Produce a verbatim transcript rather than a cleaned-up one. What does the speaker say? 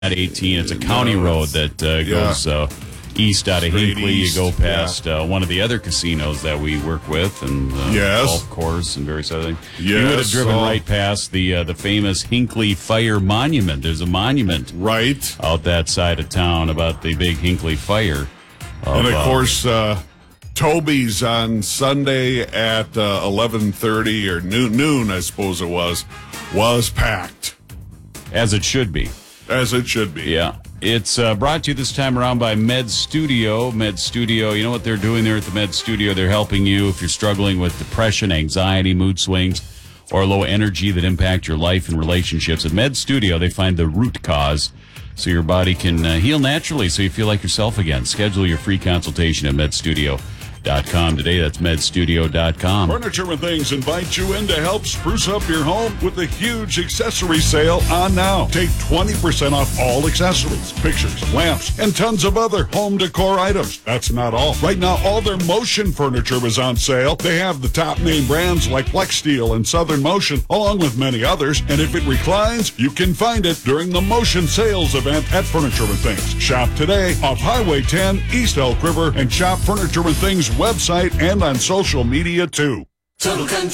At eighteen, it's a county No, road that uh, yeah. goes uh, east out of Straight Hinckley. east, You go past yeah. uh, one of the other casinos that we work with, and uh, Yes. golf course and various other things. Yes, You would have driven uh, right past the uh, the famous Hinckley Fire Monument. There's a monument Right. out that side of town about the big Hinckley fire. And of uh, course, uh, Toby's on Sunday at uh, eleven thirty or noon, noon, I suppose it was, was packed, as it should be. as it should be. Yeah. It's uh, brought to you this time around by Med Studio. Med Studio, you know what they're doing there at the Med Studio? They're helping you if you're struggling with depression, anxiety, mood swings, or low energy that impact your life and relationships. At Med Studio, they find the root cause so your body can uh, heal naturally so you feel like yourself again. Schedule your free consultation at med studio dot com today. That's med studio dot com. Furniture and Things invite you in to help spruce up your home with a huge accessory sale on now. Take twenty percent off all accessories, pictures, lamps, and tons of other home decor items. That's not all. Right now, all their Motion furniture is on sale. They have the top name brands like Flexsteel and Southern Motion, along with many others. And if it reclines, you can find it during the Motion sales event at Furniture and Things. Shop today off Highway ten, East Elk River, and shop Furniture and Things website and on social media too. Total control.